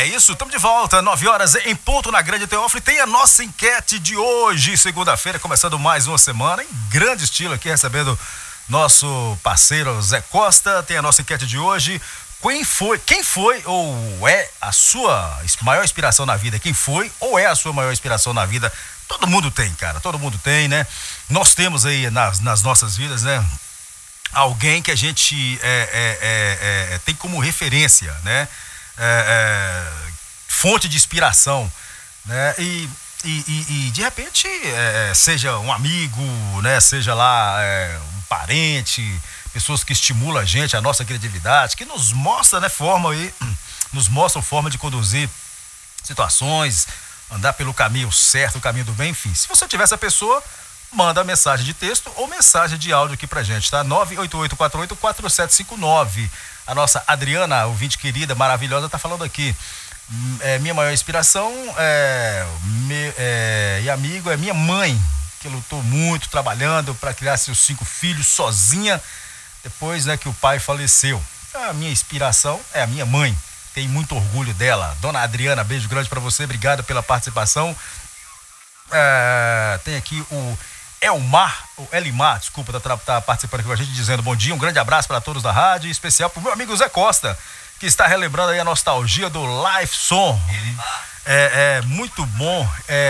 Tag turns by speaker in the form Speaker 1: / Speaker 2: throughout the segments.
Speaker 1: É isso, estamos de volta, 9 horas em ponto na Grande Teófilo. Tem a nossa enquete de hoje, segunda-feira, começando mais uma semana, em grande estilo aqui, recebendo nosso parceiro Zé Costa. Tem a nossa enquete de hoje. Quem foi ou é a sua maior inspiração na vida? Quem foi ou é a sua maior inspiração na vida? Todo mundo tem, cara, todo mundo tem, né? Nós temos aí nas nossas vidas, né? Alguém que a gente tem como referência, né? Fonte de inspiração, né? E de repente seja um amigo, né? Seja lá um parente, pessoas que estimulam a gente, a nossa criatividade, que nos mostra, né, nos mostram forma de conduzir situações, andar pelo caminho certo, o caminho do bem, enfim. Se você tiver essa pessoa, manda mensagem de texto ou mensagem de áudio aqui pra gente, tá? 988484759. A nossa Adriana, ouvinte querida, maravilhosa, tá falando aqui. Minha maior inspiração e amigo é minha mãe, que lutou muito trabalhando para criar seus 5 filhos sozinha, depois, né, que o pai faleceu. A minha inspiração é a minha mãe. Tenho muito orgulho dela. Dona Adriana, beijo grande para você, obrigado pela participação. Tem aqui o Elimar, desculpa, tá participando aqui com a gente, dizendo bom dia, um grande abraço para todos da rádio, em especial pro meu amigo Zé Costa, que está relembrando aí a nostalgia do Live Som. Muito bom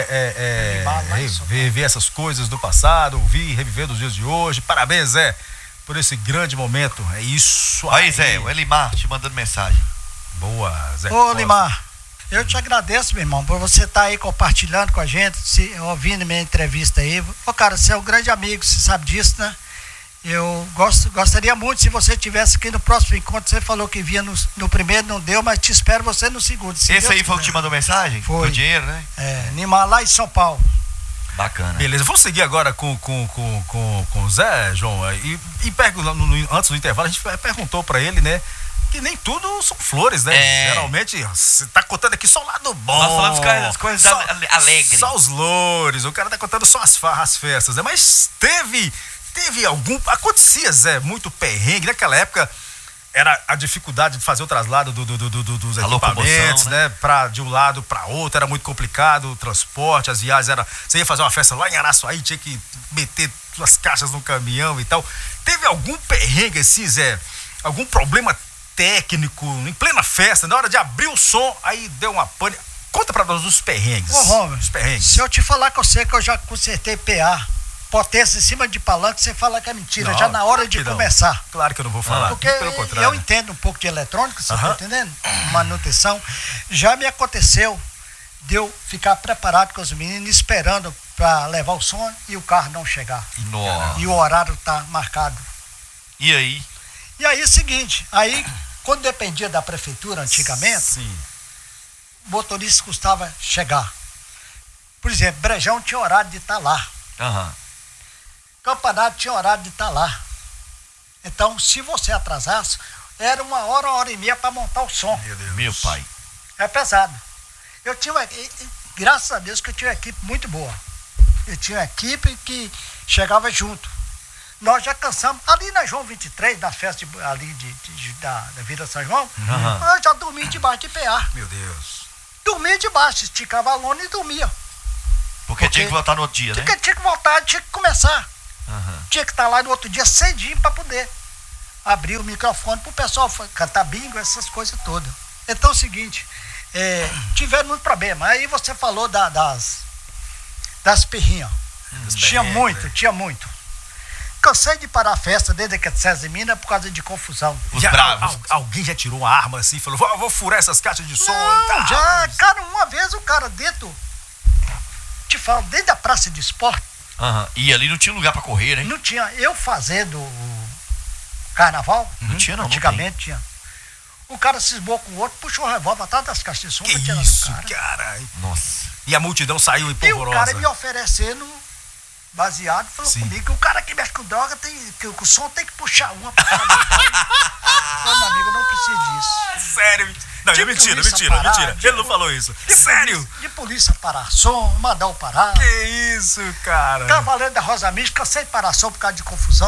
Speaker 1: rever essas coisas do passado, ouvir, reviver dos dias de hoje. Parabéns, Zé, por esse grande momento. É isso aí.
Speaker 2: Aí, Zé, o Elimar te mandando mensagem.
Speaker 1: Boa, Zé.
Speaker 3: Ô, Elimar, eu te agradeço, meu irmão, por você estar aí compartilhando com a gente, ouvindo minha entrevista aí. Ô, cara, você é um grande amigo, você sabe disso, né? Eu gostaria muito se você estivesse aqui no próximo encontro. Você falou que vinha no primeiro, não deu, mas te espero você no segundo.
Speaker 2: Esse Deus aí foi o que te mandou mensagem?
Speaker 3: Foi.
Speaker 2: O dinheiro, né?
Speaker 3: Nimar, lá em São Paulo.
Speaker 2: Bacana.
Speaker 1: Beleza, vamos seguir agora com o Zé, João. E antes do intervalo, a gente perguntou pra ele, né? Que nem tudo são flores, né? Geralmente, você tá contando aqui só o lado bom.
Speaker 2: Nós falamos as coisas alegres.
Speaker 1: Só os louros, o cara tá contando só as farras, as festas, né? Mas teve acontecia, Zé, muito perrengue. Naquela época, era a dificuldade de fazer o traslado dos equipamentos, né? De um lado para outro, era muito complicado o transporte, as viagens, você ia fazer uma festa lá em Araçuaí, tinha que meter as caixas no caminhão e tal. Teve algum perrengue assim, Zé? Algum problema técnico, em plena festa, na hora de abrir o som, aí deu uma pane. Conta pra nós os perrengues.
Speaker 3: Ô, Romer,
Speaker 1: os perrengues.
Speaker 3: Se eu te falar que eu sei que eu já consertei PA, potência em cima de palanque, você fala que é mentira, não, já na hora de começar.
Speaker 1: Claro que eu não vou falar.
Speaker 3: Porque pelo contrário, eu entendo um pouco de eletrônica, você tá entendendo? Manutenção. Já me aconteceu de eu ficar preparado com os meninos, esperando pra levar o som e o carro não chegar.
Speaker 2: Nossa.
Speaker 3: E o horário tá marcado.
Speaker 2: E aí?
Speaker 3: E aí é o seguinte, quando dependia da prefeitura antigamente,
Speaker 1: sim,
Speaker 3: o motorista custava chegar. Por exemplo, Brejão tinha horário de estar lá. Campanato tinha horário de estar lá. Então, se você atrasasse, era 1 hora, 1 hora e meia para montar o som.
Speaker 1: Meu Deus.
Speaker 2: Meu pai.
Speaker 3: É pesado. Graças a Deus que eu tinha uma equipe muito boa. Eu tinha uma equipe que chegava junto. Nós já cansamos, ali na João 23, na festa da Vila São João, eu já dormi debaixo de PA.
Speaker 1: Meu Deus.
Speaker 3: Dormia debaixo, esticava a lona e dormia.
Speaker 2: Porque tinha que voltar no outro dia, né?
Speaker 3: Tinha que voltar, tinha que começar. Tinha que estar lá no outro dia cedinho para poder abrir o microfone para o pessoal cantar bingo, essas coisas todas. Então é o seguinte, tiveram muito problema. Aí você falou das perrinhas. Tinha muito. Cansei de parar a festa desde que é de César Minas por causa de confusão.
Speaker 1: Alguém já tirou uma arma assim e falou, vou furar essas caixas de som?
Speaker 3: Não, cara, uma vez o cara dentro, te falo, dentro da praça de esporte.
Speaker 2: E ali não tinha lugar pra correr, né?
Speaker 3: Não tinha. Eu fazendo o carnaval,
Speaker 2: não tinha não.
Speaker 3: Antigamente tinha. O cara cismou com o outro, puxou o revólver atrás das caixas de som pra tirar
Speaker 1: isso,
Speaker 3: do cara.
Speaker 1: Nossa. E a multidão saiu em polvorosa.
Speaker 3: E o cara me oferecendo baseado, falou comigo que o cara que mexe com droga que o som tem que puxar uma pra cada Meu amigo, não precisa disso.
Speaker 1: Sério? Não, é mentira. Ele não falou isso. Sério?
Speaker 3: De polícia parar som, mandar o parar.
Speaker 1: Que isso, cara?
Speaker 3: Cavaleiro da Rosa Mística, sem parar som por causa de confusão.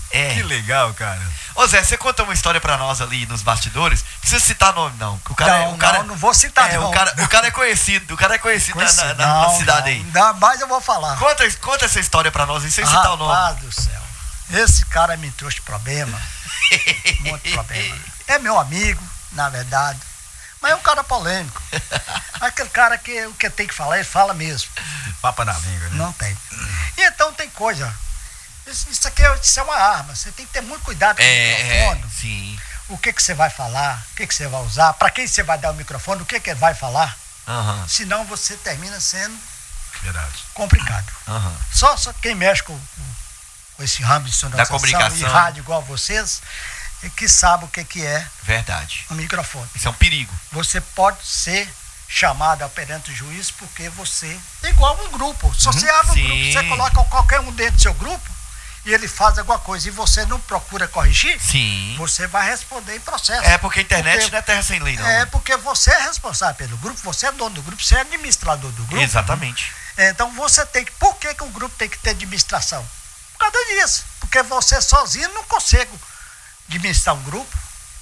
Speaker 1: Que legal, cara.
Speaker 2: Ô Zé, você conta uma história pra nós ali nos bastidores. Não precisa citar nome, não. O cara
Speaker 3: não vou citar, não.
Speaker 2: O cara é conhecido. O cara é conhecido na cidade aí.
Speaker 3: Mas eu vou falar.
Speaker 2: Conta essa história pra nós, sem citar o nome.
Speaker 3: Rapaz do céu. Esse cara me trouxe problema. Muito problema. É meu amigo, na verdade. Mas é um cara polêmico. Aquele cara que o que tem que falar, ele fala mesmo.
Speaker 1: Papa na língua, né?
Speaker 3: Não tem. E então tem coisa. Isso aqui é uma arma. Você tem que ter muito cuidado com o microfone.
Speaker 2: Sim.
Speaker 3: O que você vai falar, o que você vai usar, para quem você vai dar o microfone, o que ele vai falar. Senão você termina sendo complicado. Só quem mexe com esse ramo de sonorização e rádio igual vocês, que sabe o que é o microfone.
Speaker 2: Isso é um perigo.
Speaker 3: Você pode ser chamado perante o juiz porque você é igual um grupo. Se você abre um grupo, você coloca qualquer um dentro do seu grupo e ele faz alguma coisa e você não procura corrigir, você vai responder em processo.
Speaker 2: É porque a internet não é terra sem lei, não.
Speaker 3: É porque você é responsável pelo grupo, você é dono do grupo, você é administrador do grupo.
Speaker 2: Exatamente.
Speaker 3: Então você tem que... Por que o grupo tem que ter administração? Por causa disso. Porque você sozinho não consegue administrar um grupo.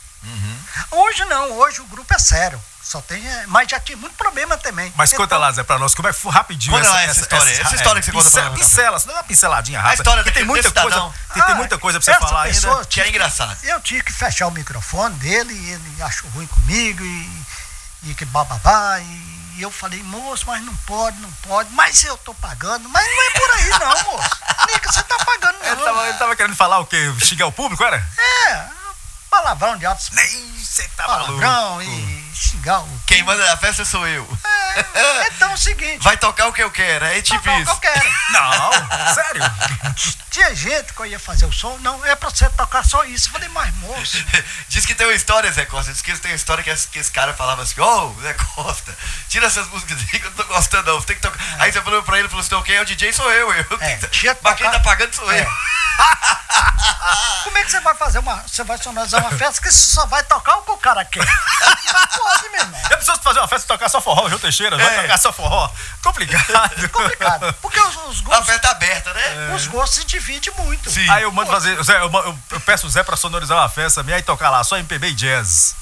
Speaker 3: Hoje não, hoje o grupo é sério. Só tem, mas já tinha muito problema também.
Speaker 1: Mas então, conta lá, Zé, pra nós, como é que foi rapidinho
Speaker 2: essa história. Essa história que você conta pra nós.
Speaker 1: Pincela, você dá uma pinceladinha rápida.
Speaker 2: A história
Speaker 1: que tem muita coisa. Tem muita coisa pra você falar ainda.
Speaker 2: Que é engraçado.
Speaker 3: Eu tive que fechar o microfone dele, e ele achou ruim comigo, e que bababá, e eu falei, moço, mas não pode, mas eu tô pagando, mas não é por aí não, moço. Nica, você tá pagando não.
Speaker 1: Ele tava querendo falar o quê? Xingar o público, era?
Speaker 3: Palavrão de altos.
Speaker 1: Você tá maluco.
Speaker 3: Palavrão e xingar o...
Speaker 2: Quem manda na festa sou eu.
Speaker 3: Então é o seguinte...
Speaker 2: Vai tocar o que eu quero, é tipo isso.
Speaker 3: Tocar o que eu quero.
Speaker 1: Não, sério?
Speaker 3: Tinha gente que eu ia fazer o som, não, é pra você tocar só isso. Eu falei, mas moço...
Speaker 2: Diz que tem uma história, Zé Costa, diz que tem uma história que esse cara falava assim, Zé Costa, tira essas músicas aí que eu não tô gostando não, você tem que tocar. Aí você falou pra ele, falou assim, quem é o DJ sou eu. Mas quem tá pagando sou eu.
Speaker 3: Como é que você vai fazer você vai sonorizar uma festa que você só vai tocar o que o cara quer? Não pode, meu irmão.
Speaker 1: Eu preciso fazer uma festa e tocar só forró, o João Teixeira vai tocar só forró. Complicado.
Speaker 3: Porque os gostos...
Speaker 2: A festa aberta, né?
Speaker 3: Os gostos se dividem muito.
Speaker 1: Sim. Aí eu mando fazer, Zé, eu peço o Zé pra sonorizar uma festa minha e tocar lá, só MPB e jazz.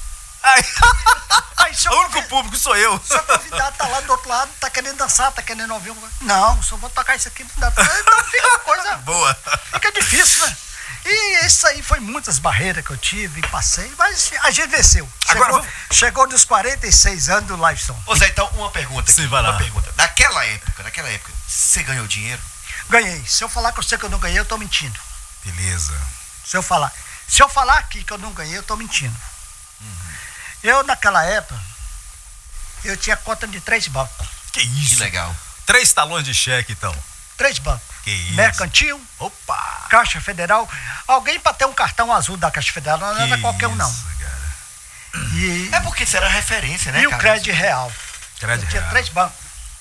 Speaker 1: O único público sou eu.
Speaker 3: Seu convidado tá lá do outro lado, tá querendo dançar, tá querendo ouvir um... Não, só vou tocar isso aqui. Então fica uma coisa...
Speaker 1: Boa.
Speaker 3: Fica difícil, né? E isso aí foi muitas barreiras que eu tive, passei, mas a gente venceu. Chegou nos 46 anos do Liveson.
Speaker 2: Ô Zé, então uma pergunta aqui.
Speaker 1: Sim, vai lá.
Speaker 2: Uma pergunta. Naquela época, você ganhou dinheiro?
Speaker 3: Ganhei. Se eu falar que eu sei que eu não ganhei, eu tô mentindo.
Speaker 1: Beleza.
Speaker 3: Se eu falar aqui que eu não ganhei, eu tô mentindo. Eu, naquela época, eu tinha conta de 3 bancos.
Speaker 1: Que isso?
Speaker 2: Que legal.
Speaker 1: 3 talões de cheque, então.
Speaker 3: 3 bancos.
Speaker 1: Que isso?
Speaker 3: Mercantil.
Speaker 1: Opa!
Speaker 3: Caixa Federal. Alguém para ter um cartão azul da Caixa Federal não era qualquer um, não.
Speaker 1: Cara.
Speaker 3: É
Speaker 2: porque isso era referência, né,
Speaker 3: cara? E o Crédito Real.
Speaker 1: Crédito
Speaker 3: Real. Tinha 3 bancos.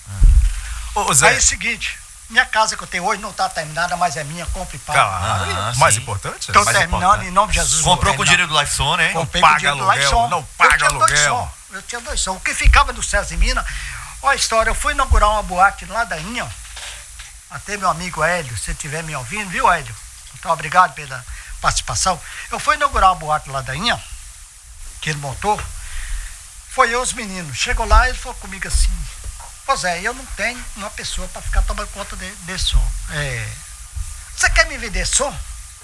Speaker 1: Zé.
Speaker 3: Aí é o seguinte... Minha casa que eu tenho hoje não está terminada, mas é minha, compra e paga.
Speaker 1: Mais importante?
Speaker 3: Estou terminando em nome de Jesus.
Speaker 2: Comprou com o dinheiro do Liveson, né?
Speaker 3: Comprei com o dinheiro do Liveson.
Speaker 1: Não paga aluguel.
Speaker 3: Eu tinha 2 sons. O que ficava do César em Minas, olha a história, eu fui inaugurar uma boate lá da Inha, até meu amigo Hélio, se estiver me ouvindo, viu, Hélio? Então, obrigado pela participação. Eu fui inaugurar uma boate lá da Inha, que ele montou, foi eu os meninos. Chegou lá, ele falou comigo assim, Pois é, eu não tenho uma pessoa para ficar tomando conta desse som. Você quer me vender som?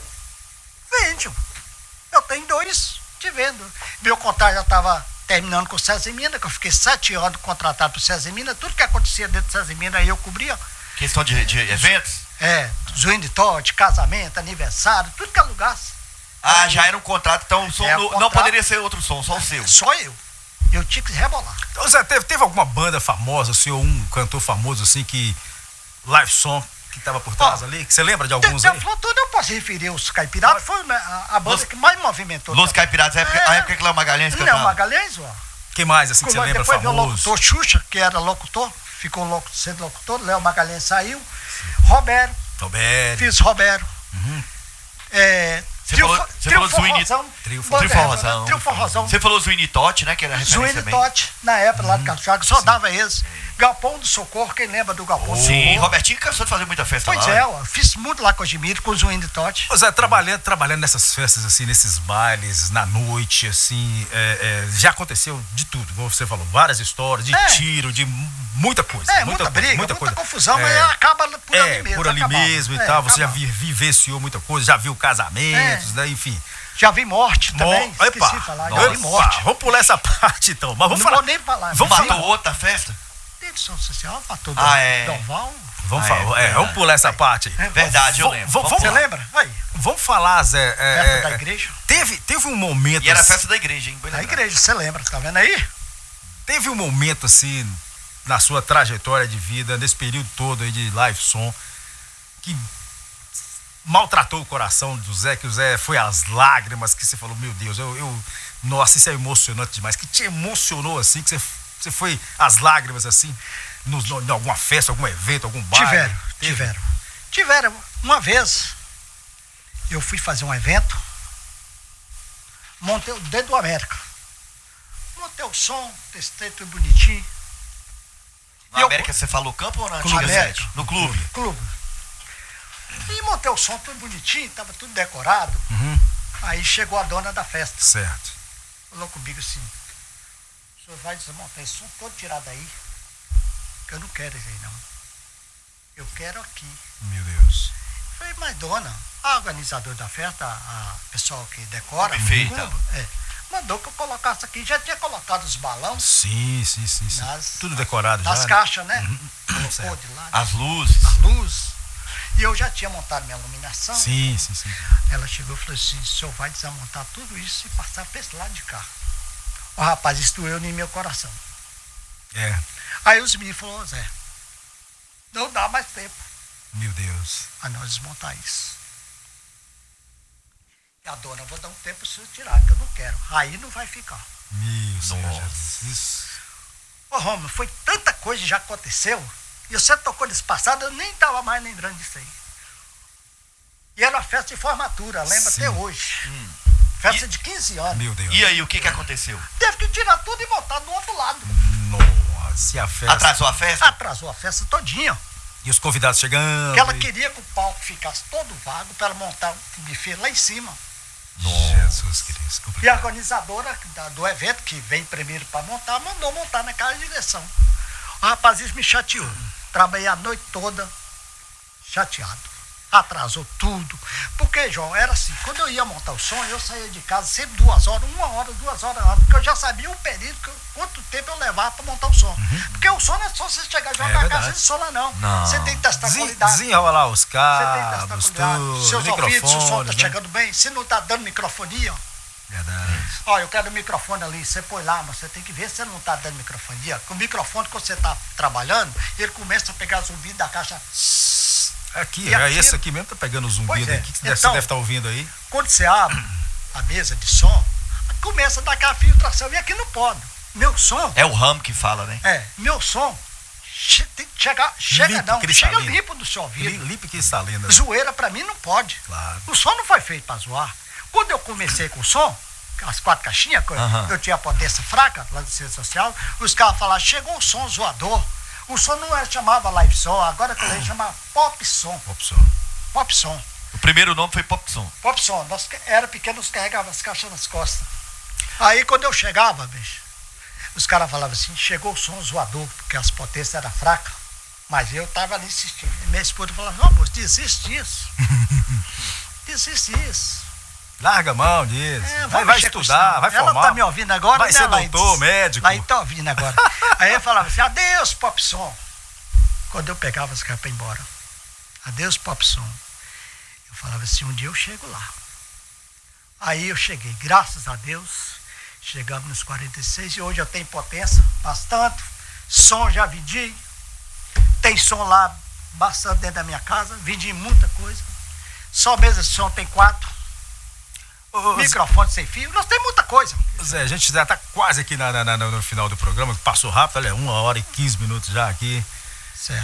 Speaker 3: Vende. Eu tenho 2 te vendo. Meu contrato já estava terminando com o César Mina, que eu fiquei 7 anos contratado para o César Mina. Tudo que acontecia dentro do César Mina, aí eu cobria.
Speaker 2: Questão de eventos?
Speaker 3: Zoom de torte, casamento, aniversário, tudo que alugasse.
Speaker 2: Já era um contrato, então o som não poderia ser outro som, só o seu.
Speaker 3: Só eu. Eu tinha que rebolar.
Speaker 1: Então, Zé, teve alguma banda famosa, assim, ou um cantor famoso, assim, que... Liveson, que estava por trás ali? Que você lembra de alguns aí?
Speaker 3: Tudo eu posso referir. Os Caipiratas foi a banda que mais movimentou.
Speaker 2: Los Caipiratas, a época que Léo Magalhães cantava.
Speaker 3: Léo Magalhães, ó.
Speaker 1: Quem mais, assim, que você lembra famoso?
Speaker 3: Depois veio o locutor Xuxa, que era locutor, ficou sendo locutor. Léo Magalhães saiu. Roberto. Fiz Roberto.
Speaker 2: Você falou Zwini...
Speaker 1: Trio
Speaker 3: Forrozão.
Speaker 2: Você falou Zwini Totti, né? Que era referência
Speaker 3: Zwini Totti, na época lá do Cachaco, só dava eles. Galpão do Socorro, quem lembra do Galpão do Socorro?
Speaker 2: Sim, Robertinho cansou de fazer muita festa
Speaker 3: lá. Pois é, eu fiz muito lá com o Jimiro, com o Zwini Totti.
Speaker 1: Pois é, trabalhando nessas festas, assim, nesses bailes, na noite, assim, já aconteceu de tudo, como você falou, várias histórias, de tiro, de muita coisa.
Speaker 3: Muita briga, muita confusão, mas acaba por ali mesmo.
Speaker 1: Por ali mesmo e tal, você já vivenciou muita coisa, já viu casamentos, né, enfim.
Speaker 3: Já vi morte também, esqueci de falar, já vi morte.
Speaker 1: Vamos pular essa parte então, mas vamos falar.
Speaker 3: Não vou nem falar.
Speaker 2: Matou outro na festa?
Speaker 3: Edição social, matou
Speaker 2: Doval.
Speaker 1: Vamos pular essa parte aí.
Speaker 2: Verdade, eu lembro.
Speaker 3: Você lembra? Aí.
Speaker 1: Vamos falar, Zé.
Speaker 3: Festa da igreja.
Speaker 1: Teve um momento.
Speaker 2: E era festa da igreja, hein?
Speaker 3: Da igreja, você lembra, tá vendo aí?
Speaker 1: Teve um momento assim, na sua trajetória de vida, nesse período todo aí de live som, que maltratou o coração do Zé, que o Zé foi às lágrimas, que você falou, meu Deus, nossa, isso é emocionante demais, que te emocionou assim, que você foi às lágrimas assim, em alguma festa, algum evento, algum baile?
Speaker 3: Tiveram. Uma vez, eu fui fazer um evento, montei dentro do América. Montei o som, testei tudo bonitinho.
Speaker 2: Na América você falou campo ou na antiga sede? No clube?
Speaker 3: Clube. E montei o som tudo bonitinho, tava tudo decorado. Aí chegou a dona da festa.
Speaker 1: Certo.
Speaker 3: Falou comigo assim, o senhor vai desmontar esse som todo tirado aí, que eu não quero isso aí não. Eu quero aqui.
Speaker 1: Meu Deus.
Speaker 3: Eu falei, mas dona, a organizadora da festa, a pessoal que decora, mandou que eu colocasse aqui. Já tinha colocado os balões.
Speaker 1: Sim. Tudo decorado já.
Speaker 3: Nas caixas, né? Colocou de lá.
Speaker 2: As luzes.
Speaker 3: E eu já tinha montado minha iluminação.
Speaker 1: Sim.
Speaker 3: Ela chegou e falou assim, o senhor vai desmontar tudo isso e passar para esse lado de cá. O rapaz, isso doeu em meu coração. Aí os meninos falaram, Zé, não dá mais tempo.
Speaker 1: Meu Deus.
Speaker 3: A nós desmontar isso. E a dona, vou dar um tempo para o senhor tirar, que eu não quero. Aí não vai ficar.
Speaker 1: Meu Senhor Jesus.
Speaker 3: Ô Romulo, foi tanta coisa que já aconteceu. E você tocou nesse passado, eu nem estava mais lembrando disso aí. E era uma festa de formatura, lembra até hoje. Festa de 15 anos.
Speaker 1: Meu Deus.
Speaker 2: E aí, o que aconteceu?
Speaker 3: Teve que tirar tudo e montar do outro lado.
Speaker 1: Nossa, e a festa?
Speaker 2: Atrasou a festa?
Speaker 3: Atrasou a festa todinha.
Speaker 1: E os convidados chegando?
Speaker 3: Porque ela queria que o palco ficasse todo vago para ela montar um buffet lá em cima.
Speaker 1: Jesus Cristo.
Speaker 3: E a organizadora do evento, que vem primeiro para montar, mandou montar naquela direção. O rapaz me chateou. Trabalhei a noite toda chateado. Atrasou tudo. Porque, João, era assim, quando eu ia montar o som, eu saía de casa sempre 2 horas, 1 hora, 2 horas antes, porque eu já sabia o período, quanto tempo eu levava para montar o som. Porque o som não é só você chegar e jogar a casa de som lá, não. Você tem que testar a qualidade.
Speaker 1: Desenrola lá os cabos,
Speaker 3: você tem que testar a qualidade. Seus ouvidos, se o som está chegando bem, se não está dando microfonia,
Speaker 1: Verdade.
Speaker 3: Ó, eu quero o microfone ali, você põe lá, mas você tem que ver se ele não está dando microfonia. Com o microfone que você está trabalhando, ele começa a pegar os ouvidos da caixa.
Speaker 1: Aqui, esse aqui mesmo tá pegando o zumbido aí. O que você deve estar ouvindo aí?
Speaker 3: Quando você abre a mesa de som, começa a dar aquela filtração. E aqui não pode. Meu som.
Speaker 2: É o RAM que fala, né?
Speaker 3: Meu som tem que chega limpo do seu ouvido.
Speaker 1: Limpo e cristalino.
Speaker 3: Zoeira pra mim não pode.
Speaker 1: Claro.
Speaker 3: O som não foi feito pra zoar. Quando eu comecei com o som, as 4 caixinhas, eu tinha potência fraca lá do Centro Social, os caras falavam, chegou o som zoador. O som não era, chamava live som, agora que ele chama pop som. Pop som.
Speaker 2: O primeiro nome foi pop som.
Speaker 3: Pop som. Nós era pequeno, nós carregava as caixas nas costas. Aí quando eu chegava, bicho, os caras falavam assim, chegou o som zoador, porque as potências eram fracas. Mas eu tava ali insistindo. E minha esposa falava, não, moço, desiste disso. Desiste disso.
Speaker 1: Larga a mão disso. Vai estudar, vai formar.
Speaker 3: Ela tá me ouvindo agora,
Speaker 1: vai ser doutor, médico.
Speaker 3: Aí tá ouvindo agora. Aí eu falava assim, adeus, pop som. Quando eu pegava as caras pra ir embora. Adeus, pop som. Eu falava assim, um dia eu chego lá. Aí eu cheguei, graças a Deus, chegamos nos 46 e hoje eu tenho potência, bastante. Som já vendi. Tem som lá bastante dentro da minha casa, vendi muita coisa. Só mesa de som tem 4. Microfone sem fio, nós temos muita coisa.
Speaker 1: Zé, a gente já está quase aqui no final do programa, passou rápido, olha, 1 hora e 15 minutos já aqui.
Speaker 3: Certo.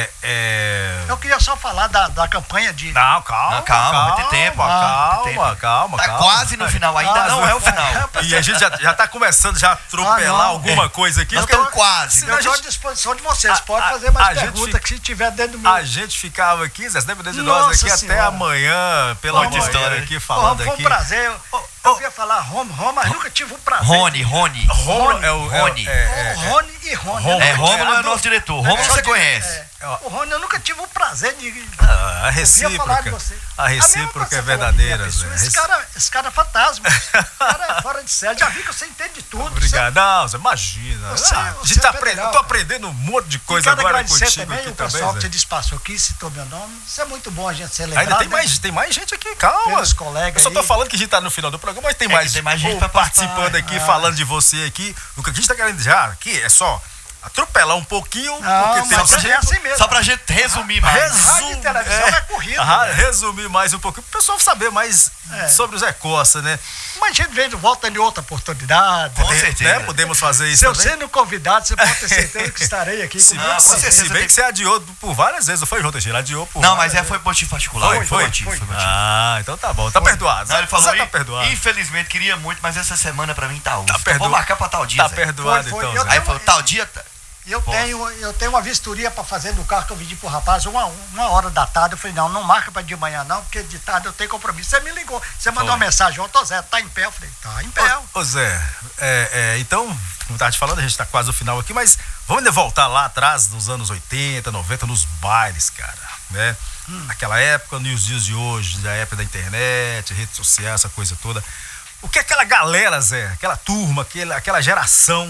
Speaker 3: Eu queria só falar da campanha de...
Speaker 1: Não, calma,
Speaker 2: vai ter tempo.
Speaker 1: Calma.
Speaker 2: Tá quase no final, ainda não é o final.
Speaker 1: E a gente já tá começando já a atropelar alguma coisa aqui.
Speaker 2: Nós estamos quase.
Speaker 3: Eu estou à disposição de vocês. Pode fazer mais perguntas que se tiver dentro do meu...
Speaker 1: A gente ficava aqui, Zé, dependendo de nós aqui até amanhã, pela manhã aqui, falando aqui.
Speaker 3: Foi um prazer. Eu ia falar Roma, mas nunca tive o prazer.
Speaker 2: Rony
Speaker 3: Rony.
Speaker 2: Rony
Speaker 3: e Rony.
Speaker 2: Rômulo é o nosso diretor. Rômulo você conhece.
Speaker 3: O Rony, eu nunca tive o prazer de...
Speaker 1: A recíproca. A recíproca é verdadeira, Zé.
Speaker 3: Esse cara é fantasma. Esse cara é fora de série. Já vi que você entende de tudo.
Speaker 1: Obrigado. Não, Zé, imagina. A gente tá aprendendo. Tô aprendendo um monte de coisa agora contigo
Speaker 3: também,
Speaker 1: aqui
Speaker 3: o
Speaker 1: também,
Speaker 3: pessoal
Speaker 1: Zé.
Speaker 3: que você despassou aqui, citou meu nome. Isso é muito bom a gente ser lembrado.
Speaker 1: Ainda tem mais gente aqui, calma.
Speaker 3: Pelos colegas
Speaker 1: eu só tô falando que a gente tá no final do programa, mas tem mais
Speaker 2: gente pra
Speaker 1: participando aqui, falando de você aqui. O que a gente tá querendo já aqui é só atropelar um pouquinho, porque tem
Speaker 2: só pra gente resumir mais.
Speaker 3: Rádio e televisão é corrida.
Speaker 1: Resumir mais um pouquinho, pro pessoal saber mais sobre o Zé Costa, né?
Speaker 3: Mas a gente vem de volta em outra oportunidade.
Speaker 1: Com certeza. Né? Podemos fazer isso.
Speaker 3: Se eu sendo convidado, você pode ter certeza que estarei aqui.
Speaker 1: Se bem que você adiou por várias vezes, não foi, João Teixeira? Adiou por
Speaker 2: Não, mas foi motivo particular.
Speaker 1: Foi motivo. Ah, então tá bom. Tá perdoado.
Speaker 2: Não, ele falou,
Speaker 1: tá perdoado.
Speaker 2: Infelizmente, queria muito, mas essa semana pra mim tá osso.
Speaker 1: Tá perdoado.
Speaker 2: Vou marcar pra tal dia,
Speaker 1: Tá perdoado, então, Zé.
Speaker 2: Aí falou, tal dia...
Speaker 3: Eu tenho uma vistoria para fazer no carro que eu vendi pro rapaz, uma hora da tarde. Eu falei, não marca para de manhã não, porque de tarde eu tenho compromisso. Você me ligou, você mandou uma mensagem, ô Zé, tá em pé? Eu falei, tá em pé.
Speaker 1: Ô Zé, então, como tava te falando, a gente tá quase no final aqui, mas vamos ainda voltar lá atrás, dos anos 80, 90, nos bailes, cara, né? Naquela época, nos dias de hoje, da época da internet, rede social, essa coisa toda. O que aquela galera, Zé, aquela turma, aquela geração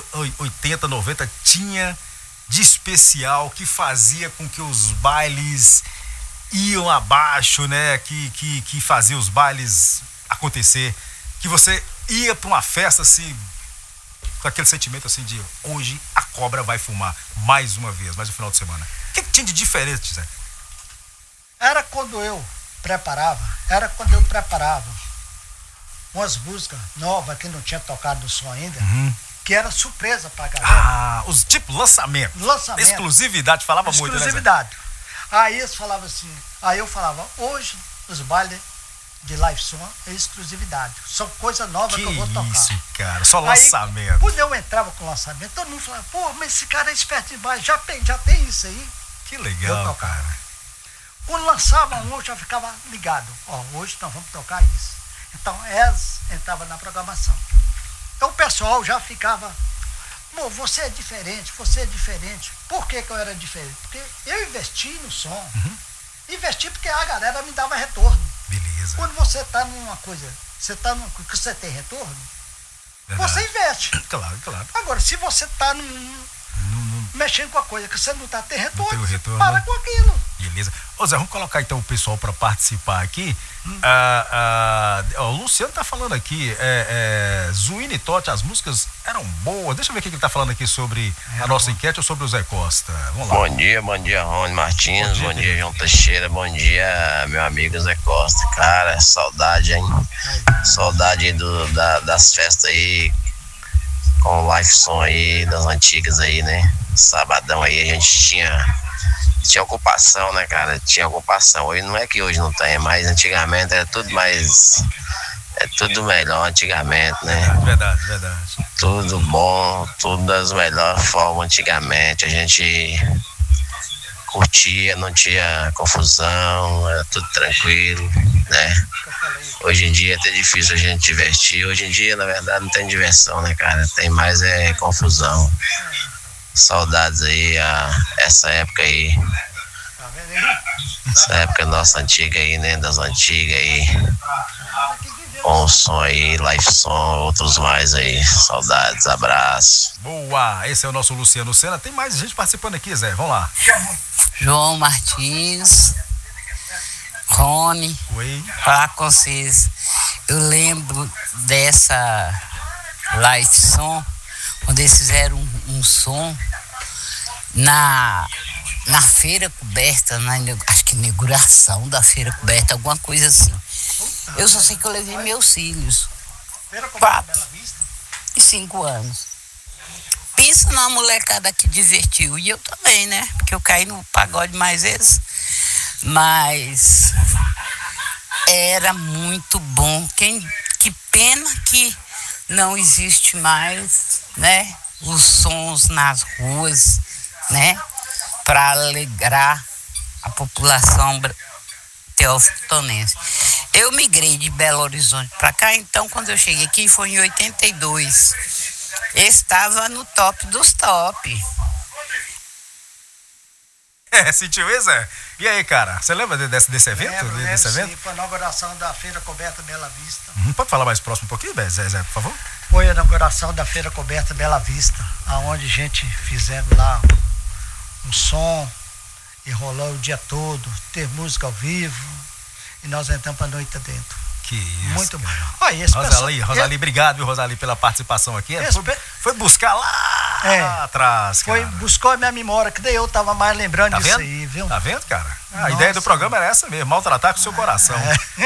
Speaker 1: 80, 90 tinha de especial que fazia com que os bailes iam abaixo, né? Que fazia os bailes acontecer, que você ia para uma festa assim, com aquele sentimento assim de hoje a cobra vai fumar mais uma vez, mais um final de semana. O que tinha de diferente, Zé?
Speaker 3: Era quando eu preparava umas músicas novas que não tinha tocado no som ainda, que era surpresa pra galera.
Speaker 1: Os tipo lançamento. Exclusividade, falava muito, né?
Speaker 3: Exclusividade. Aí eles falavam assim, aí eu falava, hoje os bailes de live som é exclusividade. São coisas novas que eu vou tocar.
Speaker 1: Isso, cara, só lançamento.
Speaker 3: Aí, quando eu entrava com lançamento, todo mundo falava, pô, mas esse cara é esperto demais, já tem isso aí.
Speaker 1: Que legal, cara.
Speaker 3: Quando lançava um, eu já ficava ligado. Hoje nós vamos tocar isso. Então, elas entravam na programação. Então, o pessoal já ficava, você é diferente. Por que eu era diferente? Porque eu investi no som. Investi porque a galera me dava retorno.
Speaker 1: Beleza.
Speaker 3: Quando você está numa coisa, que você tem retorno, você investe.
Speaker 1: Claro.
Speaker 3: Agora, se você está mexendo com a coisa que você não está tendo retorno,
Speaker 1: para
Speaker 3: com aquilo.
Speaker 1: Beleza. Ô Zé, vamos colocar então o pessoal para participar aqui. O Luciano tá falando aqui, Zuíne e Totti, as músicas eram boas. Deixa eu ver o que ele tá falando aqui sobre a nossa enquete ou sobre o Zé Costa. Vamos lá.
Speaker 4: Bom dia, Rony Martins. Bom dia, João Teixeira. Bom dia, meu amigo Zé Costa. Cara, saudade, hein? Saudade das festas aí, com live som aí, das antigas aí, né? Sabadão aí a gente tinha ocupação, né, cara? Tinha ocupação. Hoje não é que hoje não tem, mas antigamente era tudo mais... É tudo melhor antigamente, né?
Speaker 1: Verdade.
Speaker 4: Tudo bom, tudo das melhores formas antigamente. A gente curtia, não tinha confusão, era tudo tranquilo, né? Hoje em dia é até difícil a gente divertir. Hoje em dia, na verdade, não tem diversão, né, cara? Tem mais confusão. Saudades aí, essa época aí. Essa época nossa antiga aí, né? Das antigas aí. Com som aí, live som, outros mais aí. Saudades, abraço.
Speaker 1: Boa! Esse é o nosso Luciano Sena. Tem mais gente participando aqui, Zé. Vamos lá.
Speaker 5: João Martins, Rony.
Speaker 1: Oi.
Speaker 5: Falar com vocês. Eu lembro dessa live som, quando eles fizeram um som na feira coberta, acho que inauguração da feira coberta, alguma coisa assim. Eu só sei que eu levei meus filhos. 4 e 5 anos. pensa numa molecada que divertiu. E eu também, né? Porque eu caí no pagode mais vezes. Mas era muito bom. Que pena que não existe mais, né? Os sons nas ruas, né? Para alegrar a população teoftonense. Eu migrei de Belo Horizonte para cá, então quando eu cheguei aqui foi em 82. Estava no top dos top.
Speaker 1: Sentiu isso, Zé? E aí, cara, você lembra desse evento?
Speaker 3: Lembro, sim, foi a inauguração da Feira Coberta Bela Vista.
Speaker 1: Pode falar mais próximo um pouquinho, Zé, por favor?
Speaker 3: Foi a inauguração da Feira Coberta Bela Vista, onde a gente fizemos lá um som e rolou o dia todo, ter música ao vivo, e nós entramos para a noite dentro.
Speaker 1: Que isso.
Speaker 3: Muito bom.
Speaker 1: Olha, Rosali, obrigado, viu, Rosali, pela participação aqui. Foi buscar lá atrás, cara.
Speaker 3: Buscou a minha memória, que daí eu tava mais lembrando
Speaker 1: tá
Speaker 3: disso
Speaker 1: vendo?
Speaker 3: aí, viu?
Speaker 1: Tá vendo, cara? A ideia do programa era essa mesmo, maltratar com o seu coração.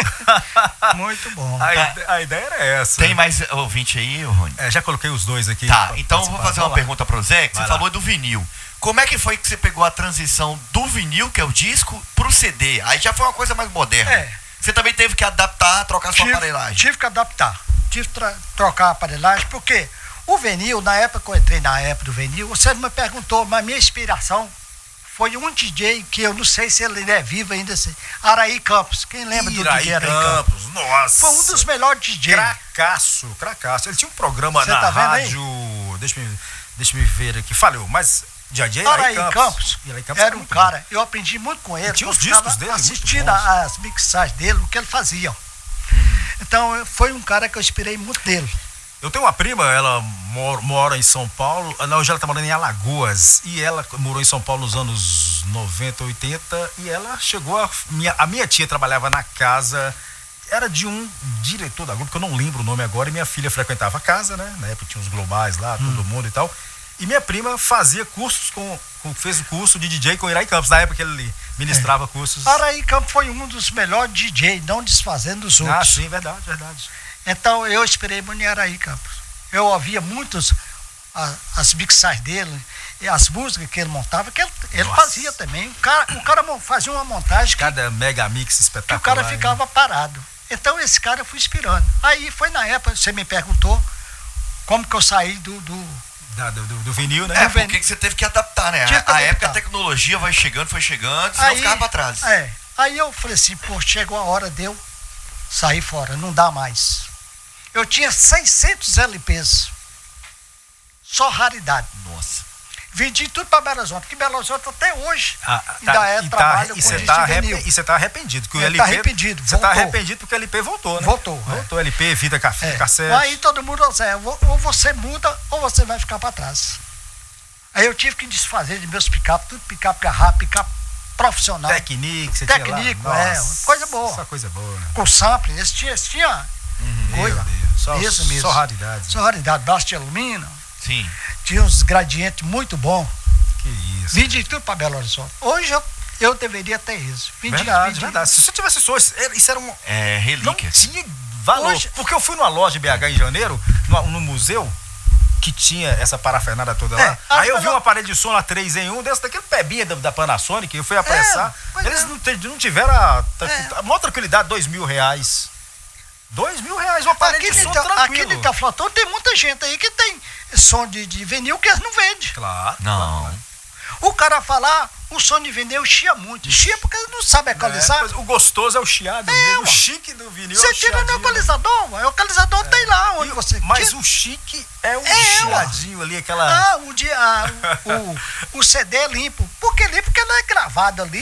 Speaker 3: Muito bom.
Speaker 1: A ideia era essa.
Speaker 2: Tem mais ouvinte aí, Rony?
Speaker 1: Já coloquei os dois aqui.
Speaker 2: Tá, então eu vou fazer uma pergunta pro Zé, que você falou do vinil. Como é que foi que você pegou a transição do vinil, que é o disco, pro CD? Aí já foi uma coisa mais moderna. Você também teve que adaptar, trocar sua aparelhagem.
Speaker 3: Tive que adaptar. Tive que trocar a aparelhagem, porque o vinil, na época que eu entrei na época do vinil, você me perguntou, mas minha inspiração foi um DJ que eu não sei se ele é vivo ainda, Araí Campos. Quem lembra do DJ Araí Campos?
Speaker 1: Nossa!
Speaker 3: Foi um dos melhores DJs.
Speaker 1: Cracaço. Ele tinha um programa na rádio. Deixa eu ver aqui. Falhou, mas DJ
Speaker 3: Araí Campos era um cara, eu aprendi muito com ele.
Speaker 1: Tinha os discos dele,
Speaker 3: assistindo as mixagens dele, o que ele fazia. Então foi um cara que eu inspirei muito dele.
Speaker 1: Eu tenho uma prima, ela mora em São Paulo, hoje ela tá morando em Alagoas, e ela morou em São Paulo nos anos 90, 80, e ela chegou a minha tia trabalhava na casa, era de um diretor da grupo, que eu não lembro o nome agora, e minha filha frequentava a casa, né? Na época tinha uns globais lá, todo mundo e tal. E minha prima fazia cursos fez o curso de DJ com Araí Campos, na época que ele ministrava cursos.
Speaker 3: Araí Campos foi um dos melhores DJs, não desfazendo os outros.
Speaker 1: Ah, sim, verdade.
Speaker 3: Então eu inspirei muito em Araí Campos. Eu ouvia muitos as mixagens dele, e as músicas que ele montava, que ele fazia também. O cara fazia uma montagem
Speaker 1: cada mega mix espetacular.
Speaker 3: Que o cara ficava parado. Então esse cara eu fui inspirando. Aí foi na época, você me perguntou como que eu saí do
Speaker 1: vinil, né?
Speaker 2: Porque você teve que adaptar, né? A época a tecnologia foi chegando, senão ficava pra trás.
Speaker 3: Aí eu falei assim, chegou a hora de eu sair fora, não dá mais. Eu tinha 600 LPs, só raridade.
Speaker 2: Nossa.
Speaker 3: Vendi tudo para Belo Horizonte, porque Belo Horizonte até hoje ainda trabalho com disco vinil.
Speaker 1: E você tá arrependido, que o LP...
Speaker 3: Tá arrependido,
Speaker 1: você tá arrependido porque o LP voltou, né?
Speaker 3: Voltou,
Speaker 1: LP, fita cassete.
Speaker 3: Aí todo mundo, ou você muda, ou você vai ficar para trás. Aí eu tive que desfazer de meus picape, tudo picape garrafa, picape profissional.
Speaker 1: Técnico, você tinha lá.
Speaker 3: Coisa boa.
Speaker 1: Só coisa boa, né?
Speaker 3: Com sample, esse tinha coisa. Isso mesmo.
Speaker 1: Só raridade.
Speaker 3: Só raridade, braço de alumínio.
Speaker 2: Sim.
Speaker 3: Tinha uns gradientes muito bons.
Speaker 1: Que isso.
Speaker 3: Vendi tudo para Belo Horizonte. Hoje eu deveria ter isso.
Speaker 1: Verdade. Se você tivesse isso era um...
Speaker 2: relíquia.
Speaker 1: Não tinha valor. Hoje, porque eu fui numa loja em BH em janeiro, no museu, que tinha essa parafernália toda lá. Aí eu vi um aparelho de som lá 3 em 1, desse daquele pebinha da Panasonic, eu fui apressar. Eles não tiveram a maior tranquilidade, R$2.000. R$2.000, um aparelho de som tranquilo.
Speaker 3: Aqui de Itaflotão tem muita gente aí que tem som de vinil que eles não vendem.
Speaker 1: Claro.
Speaker 2: Não.
Speaker 1: Claro.
Speaker 3: O cara falar, o som de vinil chia muito. Chia porque ele não sabe equalizar.
Speaker 1: O gostoso é o chiado mesmo. O chique do vinil
Speaker 3: você tira no equalizador, o equalizador tem lá onde você...
Speaker 1: Mas o chique é o chiadinho ali, aquela...
Speaker 3: O CD é limpo. Por que limpo? Porque ele é gravado ali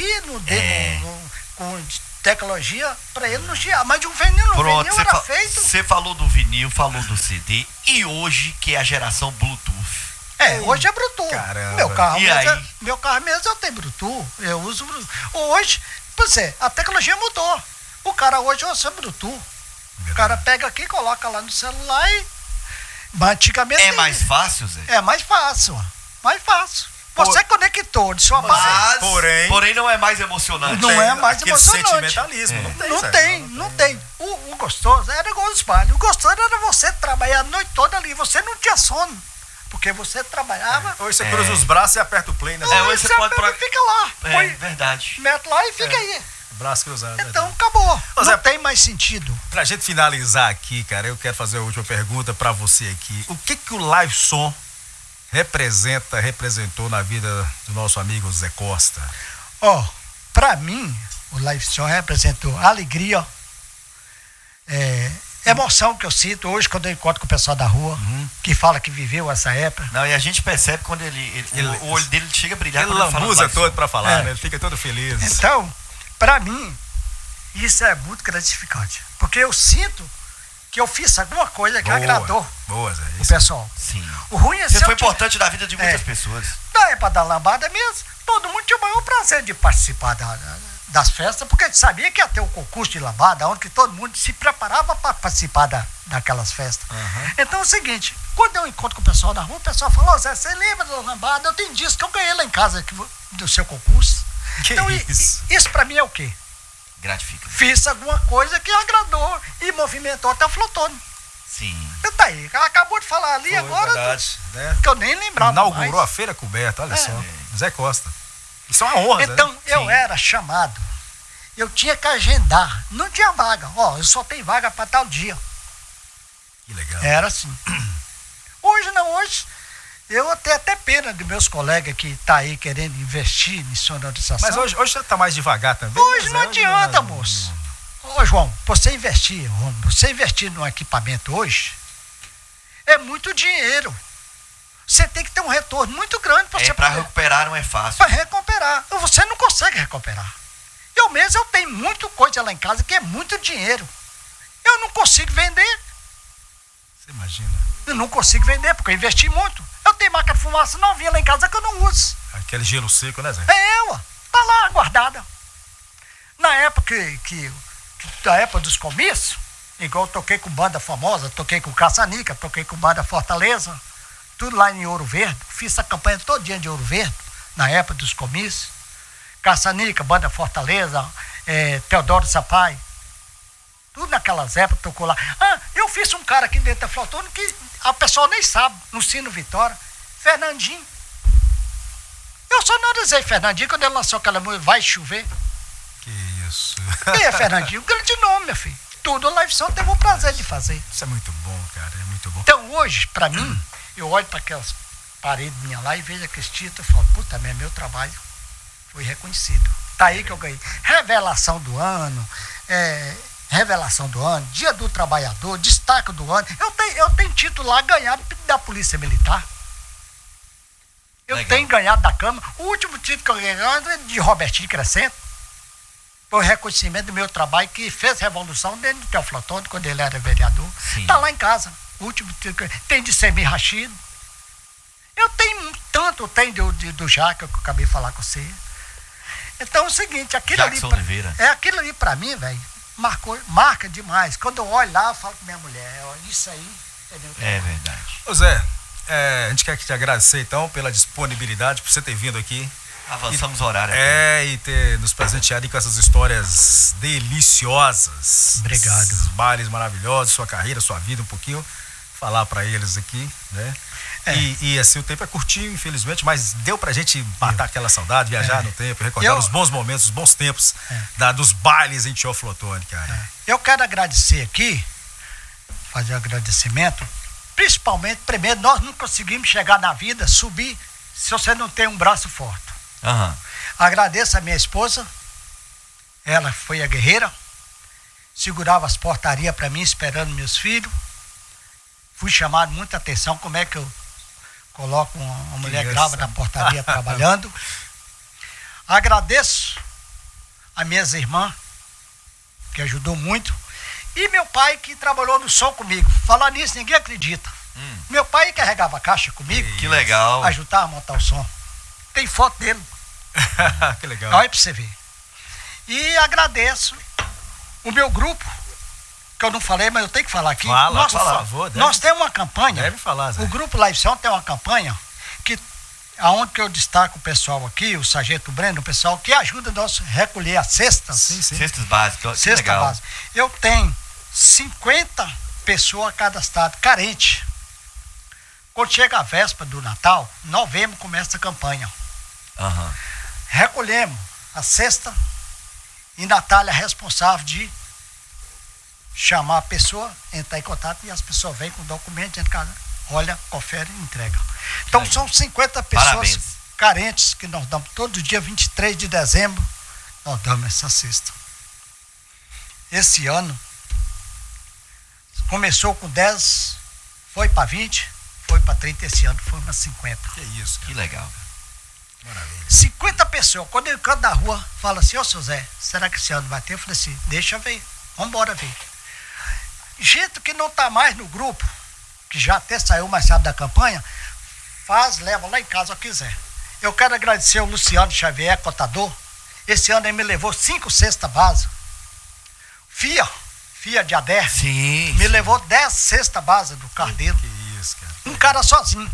Speaker 3: com tecnologia para ele não chiar. Mas de um vinil era feito...
Speaker 2: Você falou do vinil, falou do CD, e hoje que é a geração Bluetooth.
Speaker 3: Hoje é Bluetooth.
Speaker 1: Caramba.
Speaker 3: Meu carro mesmo eu tenho Bluetooth. Eu uso Bluetooth. Hoje, a tecnologia mudou. O cara hoje usa Bluetooth. O cara pega aqui, coloca lá no celular e... Mas antigamente...
Speaker 2: É mais fácil, Zé?
Speaker 3: É mais fácil. Você conectou de sua base.
Speaker 2: Porém não é mais emocionante.
Speaker 3: Não é mais emocionante.
Speaker 1: Sentimentalismo.
Speaker 3: Não tem. O gostoso era igual os bailes. O gostoso era você trabalhar a noite toda ali. Você não tinha sono. Porque você trabalhava...
Speaker 1: Hoje você cruza os braços e aperta o play, né?
Speaker 3: Hoje você pode... Fica lá.
Speaker 2: É verdade.
Speaker 3: Mete lá e fica aí.
Speaker 1: Braço cruzado.
Speaker 3: Então, acabou. Não tem mais sentido.
Speaker 1: Pra gente finalizar aqui, cara, eu quero fazer a última pergunta pra você aqui. O que o Live Som representou na vida do nosso amigo Zé Costa?
Speaker 3: Pra mim, o Live Som representou alegria, emoção que eu sinto hoje quando eu encontro com o pessoal da rua, que fala que viveu essa época.
Speaker 2: Não, e a gente percebe quando o olho dele chega a brilhar.
Speaker 1: Ele lambuza todo pra falar, né? Ele fica todo feliz.
Speaker 3: Então, pra mim, isso é muito gratificante. Porque eu sinto que eu fiz alguma coisa que agradou o pessoal.
Speaker 2: Sim.
Speaker 3: O ruim é
Speaker 2: Você foi importante na vida de muitas pessoas.
Speaker 3: Na época da lambada mesmo, todo mundo tinha o maior prazer de participar das festas, porque a gente sabia que ia ter o concurso de lambada, onde que todo mundo se preparava para participar daquelas festas. Então é o seguinte, quando eu encontro com o pessoal na rua, o pessoal fala, Zé, você lembra da lambada? Eu tenho disco que eu ganhei lá em casa do seu concurso. Então isso para mim é o quê?
Speaker 2: Gratifica.
Speaker 3: Fiz alguma coisa que agradou e movimentou até o Flotone.
Speaker 2: Sim.
Speaker 3: E tá aí, acabou de falar ali agora,
Speaker 1: verdade, né?
Speaker 3: que eu nem lembrava
Speaker 1: inaugurou
Speaker 3: mais.
Speaker 1: a feira coberta, olha só. Zé Costa. Isso é uma honra,
Speaker 3: então,
Speaker 1: né?
Speaker 3: eu era chamado. Eu tinha que agendar. Não tinha vaga. Eu só tenho vaga para tal dia.
Speaker 1: Que legal.
Speaker 3: Era assim. Hoje não, hoje eu tenho até pena dos meus colegas que tá aí querendo investir em sonorização.
Speaker 1: Mas hoje você tá mais devagar também.
Speaker 3: Hoje não adianta, moço. João, você investir num equipamento hoje é muito dinheiro. Você tem que ter um retorno muito grande para você
Speaker 2: para recuperar não é fácil.
Speaker 3: Para recuperar. Você não consegue recuperar. Eu mesmo tenho muita coisa lá em casa que é muito dinheiro. Eu não consigo vender.
Speaker 1: Você imagina?
Speaker 3: Eu não consigo vender porque eu investi muito. Eu tenho máquina de fumaça novinha lá em casa que eu não uso.
Speaker 1: Aquele gelo seco, né, Zé?
Speaker 3: Tá lá guardada. Na época da época dos comícios, igual eu toquei com banda famosa, toquei com Caçanica, toquei com banda Fortaleza, tudo lá em Ouro Verde. Fiz a campanha todo dia de Ouro Verde, na época dos comícios. Caçanica, banda Fortaleza, Teodoro Sampaio. Tudo naquelas épocas tocou lá. Eu fiz um cara aqui dentro da Flotone que a pessoa nem sabe, no Sino Vitória, Fernandinho. Eu sonorizei Fernandinho quando ele lançou aquela música Vai Chover.
Speaker 1: Que isso.
Speaker 3: Quem é Fernandinho? Um grande nome, meu filho. Tudo Live Som teve o prazer de fazer.
Speaker 1: Isso é muito bom, cara, é muito bom.
Speaker 3: Então hoje, pra mim, eu olho para aquelas paredes minhas lá e vejo aqueles títulos e falo, puta, meu trabalho foi reconhecido. Tá aí que eu ganhei. Revelação do ano, Dia do Trabalhador, Destaque do ano. Eu tenho título lá ganhado da Polícia Militar. Eu tenho ganhado da Câmara. O último título que eu ganhei é de Robertinho Crescento. Foi o reconhecimento do meu trabalho que fez revolução dentro do Teoflotone, quando ele era vereador. Sim. Tá lá em casa. O último título que tem de Semir Rachid. Eu tenho tanto, do Jaca, que eu acabei de falar com você. Então é o seguinte, aquilo ali pra mim, velho, marca demais. Quando eu olho lá, eu falo com minha mulher, isso aí é meu trabalho.
Speaker 2: É verdade.
Speaker 1: Ô Zé, a gente quer te agradecer então pela disponibilidade, por você ter vindo aqui.
Speaker 2: Avançamos o horário.
Speaker 1: E ter nos presenteado com essas histórias deliciosas.
Speaker 3: Obrigado.
Speaker 1: Esses bailes maravilhosos, sua carreira, sua vida um pouquinho. Falar pra eles aqui, né? E assim, o tempo é curtinho, infelizmente, mas deu pra gente matar aquela saudade, viajar no tempo, recordar os bons momentos, os bons tempos dos bailes em Teoflotone, cara.
Speaker 3: Eu quero agradecer aqui, fazer um agradecimento, principalmente, primeiro, nós não conseguimos chegar na vida, subir, se você não tem um braço forte. Agradeço a minha esposa, ela foi a guerreira, segurava as portarias para mim, esperando meus filhos. Fui chamado muita atenção, como é que eu coloco uma mulher grávida na portaria trabalhando. Agradeço a minhas irmãs, que ajudou muito, e meu pai que trabalhou no som comigo. Falar nisso, ninguém acredita. Meu pai carregava a caixa comigo.
Speaker 2: Que legal.
Speaker 3: Ajudava a montar o som. Tem foto dele.
Speaker 1: Que legal.
Speaker 3: Olha pra você ver. E agradeço o meu grupo, que eu não falei, mas eu tenho que falar aqui.
Speaker 1: Fala, por favor.
Speaker 3: Nós temos uma campanha.
Speaker 1: Deve falar, Zé.
Speaker 3: O grupo Live Som tem uma campanha aonde que eu destaco o pessoal aqui, o Sargento Breno, o pessoal que ajuda nós a recolher as cestas.
Speaker 1: Sim.
Speaker 2: Cestas básicas.
Speaker 3: Cesta básica. Eu tenho 50 pessoas cadastradas, carentes. Quando chega a véspera do Natal, novembro começa a campanha. Recolhemos a cesta e Natália é responsável de chamar a pessoa, entrar em contato e as pessoas vêm com o documento, olha, confere e entrega. Então são 50 pessoas carentes que nós damos todo dia 23 de dezembro, nós damos essa cesta. Esse ano começou com 10, foi para 20, foi para 30, esse ano foi umas 50.
Speaker 1: Que isso, cara.
Speaker 2: Que legal.
Speaker 1: Maravilha.
Speaker 3: 50 pessoas, quando eu canto da rua, fala assim, ô seu Zé, será que esse ano vai ter? Eu falei assim, deixa ver, vamos embora ver. Gente que não está mais no grupo, que já até saiu mais rápido da campanha, leva lá em casa o que quiser. Eu quero agradecer ao Luciano Xavier, contador. Esse ano ele me levou 5 cestas básicas. Fia de Ader, me levou 10 cestas básicas do Cardeiro.
Speaker 1: Que isso, cara.
Speaker 3: Um cara sozinho.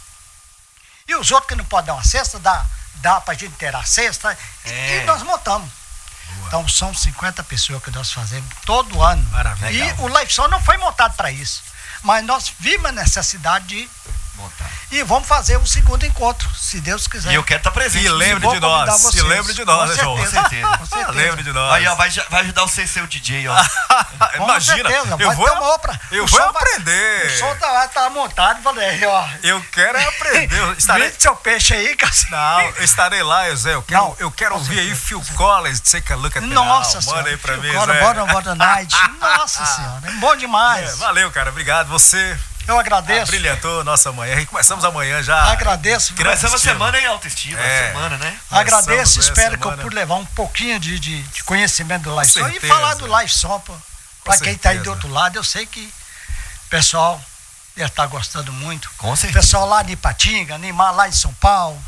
Speaker 3: E os outros que não podem dar uma cesta, dá pra gente ter a cesta. E nós montamos. Boa. Então são 50 pessoas que nós fazemos todo ano.
Speaker 1: Maravilha.
Speaker 3: E o Live Som não foi montado para isso. Mas nós vimos a necessidade de montar. E vamos fazer o segundo encontro, se Deus quiser.
Speaker 2: E eu quero estar presente.
Speaker 1: E lembre de nós. Se lembre de nós,
Speaker 3: João. Com certeza. Com certeza.
Speaker 1: Lembre de nós.
Speaker 2: Aí, ó, vai ajudar você a ser o DJ, ó.
Speaker 1: Imagina.
Speaker 3: Certeza,
Speaker 1: eu vou aprender.
Speaker 3: O som tá montado, falei, ó.
Speaker 1: Eu quero aprender.
Speaker 3: Estarei seu peixe aí, cara.
Speaker 1: Não, eu estarei lá, Zé. Eu quero ouvir aí Phil Collins, Take a Look at Me Now.
Speaker 3: Nossa senhora.
Speaker 1: Manda aí pra mim,
Speaker 3: Zé. Bora Night. Nossa senhora, é bom demais.
Speaker 1: Valeu, cara. Obrigado. Você...
Speaker 3: Eu agradeço.
Speaker 1: Brilhantou nossa manhã. Começamos amanhã já.
Speaker 3: Agradeço.
Speaker 2: Começamos a semana em autoestima. Semana, né?
Speaker 3: Agradeço, espero que eu pude levar um pouquinho de conhecimento do Live Som. E falar do Live Som, para quem está aí do outro lado. Eu sei que o pessoal deve estar gostando muito.
Speaker 2: Com certeza.
Speaker 3: O pessoal lá de Ipatinga, lá em São Paulo,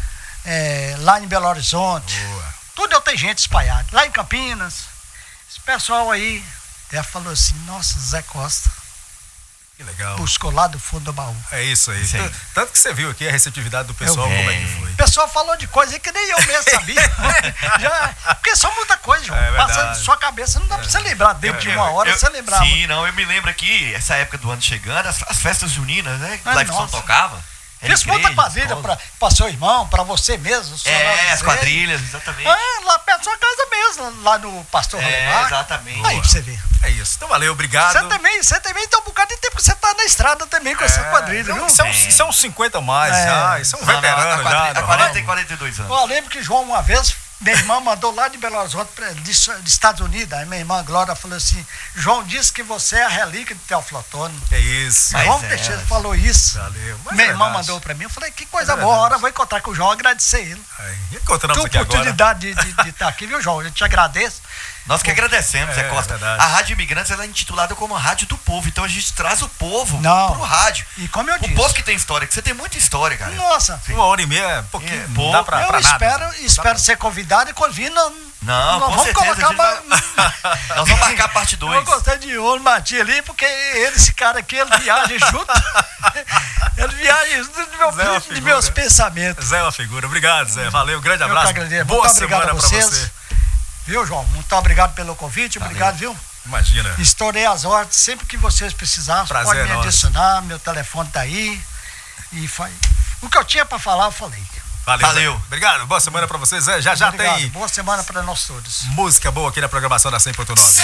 Speaker 3: lá em Belo Horizonte.
Speaker 1: Boa.
Speaker 3: Tudo eu tenho gente espalhada. Lá em Campinas. Esse pessoal aí até falou assim, nossa, Zé Costa.
Speaker 1: Que legal.
Speaker 3: Buscou lá do fundo do baú.
Speaker 1: É isso aí. Tanto que você viu aqui a receptividade do pessoal, como é que foi.
Speaker 3: O pessoal falou de coisa que nem eu mesmo sabia. Porque são muita coisa, João. Passando na sua cabeça, não dá pra você lembrar. Dentro de uma hora você lembrava.
Speaker 2: Sim, não, eu me lembro aqui, essa época do ano chegando, as festas juninas, né? Que o Live Som tocava.
Speaker 3: Fiz muita quadrilha pra seu irmão, pra você mesmo.
Speaker 2: As quadrilhas, exatamente.
Speaker 3: Lá perto da sua casa mesmo, lá no Pastor Rolemar.
Speaker 2: Exatamente.
Speaker 3: Aí pra você ver.
Speaker 1: É isso. Então valeu, obrigado.
Speaker 3: Você também tem um bocado de tempo que você tá na estrada também com essa quadrilha, viu?
Speaker 1: São uns 50 a mais já. Isso é um veterano já.
Speaker 2: A 40 tem 42 anos.
Speaker 3: Eu lembro que João uma vez, minha irmã mandou lá de Belo Horizonte, dos Estados Unidos. Aí minha irmã Glória falou assim, João disse que você é a relíquia de Teófilo Otoni.
Speaker 1: É isso.
Speaker 3: João Teixeira falou isso.
Speaker 1: Valeu.
Speaker 3: Minha irmã mandou pra mim. Eu falei, que coisa boa. A hora eu vou encontrar com o João, agradecer ele.
Speaker 1: Encontramos aqui agora.
Speaker 3: Oportunidade de estar aqui, viu, João? Eu te agradeço.
Speaker 2: Nós que agradecemos, Zé Costa. A Rádio Imigrantes ela é intitulada como a Rádio do Povo. Então a gente traz o povo pro rádio.
Speaker 3: E como eu disse.
Speaker 2: O povo que tem história, que você tem muita história, cara.
Speaker 3: Nossa.
Speaker 1: 1h30, pouquinho. Não dá pra nada.
Speaker 3: Espero ser convidado e quando vir,
Speaker 2: não, com certeza. Nós vamos marcar a parte 2.
Speaker 3: Eu gostei de olho, bati ali, porque esse cara aqui, ele viaja junto. Ele viaja junto de meus pensamentos.
Speaker 1: Zé é uma figura. Obrigado, Zé. Valeu, grande abraço.
Speaker 3: Boa semana pra você. Viu, João? Muito obrigado pelo convite. Obrigado, viu?
Speaker 1: Imagina.
Speaker 3: Estourei as ordens. Sempre que vocês precisarem, podem me adicionar. Meu telefone tá aí. E o que eu tinha pra falar, eu falei.
Speaker 1: Valeu. Obrigado. Boa semana pra vocês. Já
Speaker 3: Obrigado.
Speaker 1: Tem.
Speaker 3: Boa semana pra nós todos.
Speaker 1: Música boa aqui na programação da 100.9.